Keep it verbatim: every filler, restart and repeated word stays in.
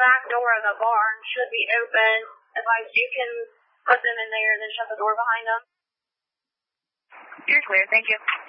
back door of the barn should be open. Advice, you can put them in there and then shut the door behind them. You're clear. Thank you.